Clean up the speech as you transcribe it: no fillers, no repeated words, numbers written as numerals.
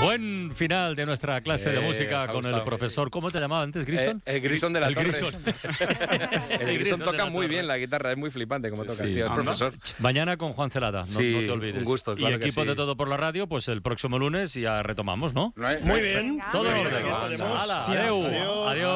Buen final de nuestra clase de música con el profesor. ¿Cómo te llamaba antes, Grison? El Grison de la Torre. El Grison de toca la muy Torre. bien la guitarra, es muy flipante como toca, sí. tío, el profesor. Mañana con Juan Celada, no te olvides. Un gusto, claro y equipo que sí. de Todo por la Radio, pues el próximo lunes ya retomamos, ¿no? Muy bien. Todo en orden. Venga, Hala, adeu. Adiós.